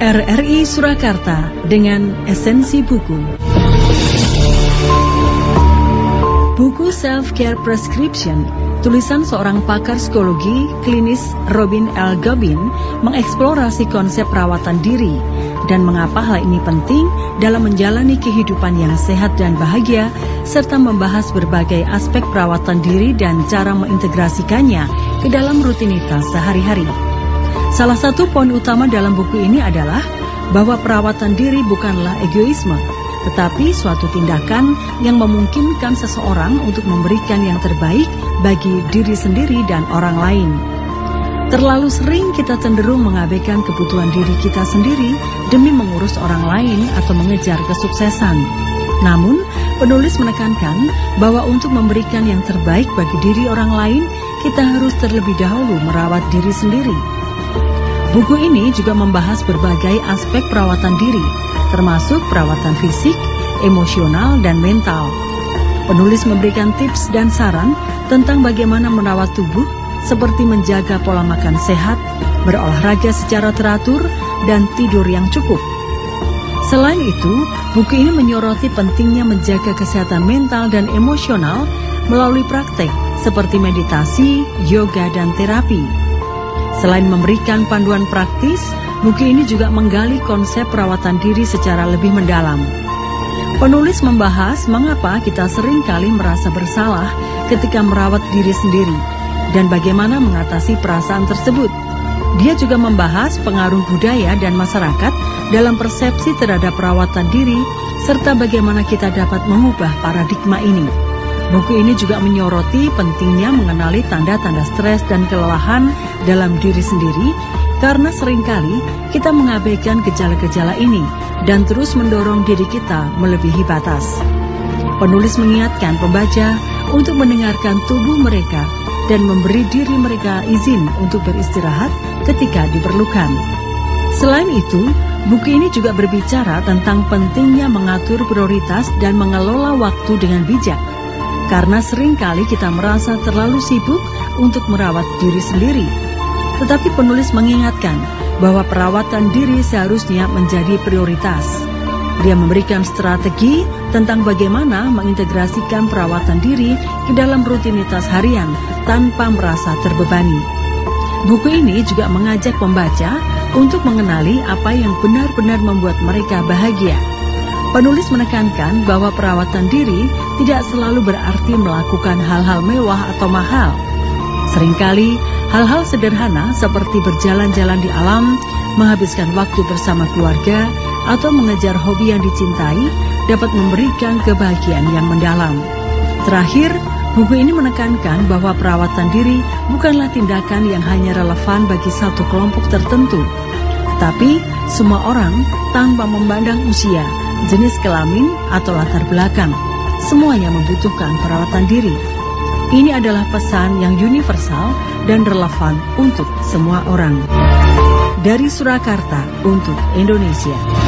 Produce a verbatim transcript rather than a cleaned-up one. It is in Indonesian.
R R I Surakarta dengan esensi buku. Buku Self-Care Prescription, tulisan seorang pakar psikologi klinis Robin L. Gobin mengeksplorasi konsep perawatan diri dan mengapa hal ini penting dalam menjalani kehidupan yang sehat dan bahagia, serta membahas berbagai aspek perawatan diri dan cara mengintegrasikannya ke dalam rutinitas sehari-hari. Salah satu poin utama dalam buku ini adalah bahwa perawatan diri bukanlah egoisme, tetapi suatu tindakan yang memungkinkan seseorang untuk memberikan yang terbaik bagi diri sendiri dan orang lain. Terlalu sering kita cenderung mengabaikan kebutuhan diri kita sendiri demi mengurus orang lain atau mengejar kesuksesan. Namun, penulis menekankan bahwa untuk memberikan yang terbaik bagi diri orang lain, kita harus terlebih dahulu merawat diri sendiri. Buku ini juga membahas berbagai aspek perawatan diri, termasuk perawatan fisik, emosional, dan mental. Penulis memberikan tips dan saran tentang bagaimana merawat tubuh, seperti menjaga pola makan sehat, berolahraga secara teratur, dan tidur yang cukup. Selain itu, buku ini menyoroti pentingnya menjaga kesehatan mental dan emosional melalui praktek seperti meditasi, yoga, dan terapi. Selain memberikan panduan praktis, buku ini juga menggali konsep perawatan diri secara lebih mendalam. Penulis membahas mengapa kita seringkali merasa bersalah ketika merawat diri sendiri dan bagaimana mengatasi perasaan tersebut. Dia juga membahas pengaruh budaya dan masyarakat dalam persepsi terhadap perawatan diri serta bagaimana kita dapat mengubah paradigma ini. Buku ini juga menyoroti pentingnya mengenali tanda-tanda stres dan kelelahan dalam diri sendiri, karena seringkali kita mengabaikan gejala-gejala ini dan terus mendorong diri kita melebihi batas. Penulis mengingatkan pembaca untuk mendengarkan tubuh mereka dan memberi diri mereka izin untuk beristirahat ketika diperlukan. Selain itu, buku ini juga berbicara tentang pentingnya mengatur prioritas dan mengelola waktu dengan bijak. Karena seringkali kita merasa terlalu sibuk untuk merawat diri sendiri. Tetapi penulis mengingatkan bahwa perawatan diri seharusnya menjadi prioritas. Dia memberikan strategi tentang bagaimana mengintegrasikan perawatan diri ke dalam rutinitas harian tanpa merasa terbebani. Buku ini juga mengajak pembaca untuk mengenali apa yang benar-benar membuat mereka bahagia. Penulis menekankan bahwa perawatan diri tidak selalu berarti melakukan hal-hal mewah atau mahal. Seringkali, hal-hal sederhana seperti berjalan-jalan di alam, menghabiskan waktu bersama keluarga, atau mengejar hobi yang dicintai dapat memberikan kebahagiaan yang mendalam. Terakhir, buku ini menekankan bahwa perawatan diri bukanlah tindakan yang hanya relevan bagi satu kelompok tertentu, tetapi semua orang tanpa memandang usia, jenis kelamin, atau latar belakang. Semuanya membutuhkan perawatan diri. Ini adalah pesan yang universal dan relevan untuk semua orang. Dari Surakarta untuk Indonesia.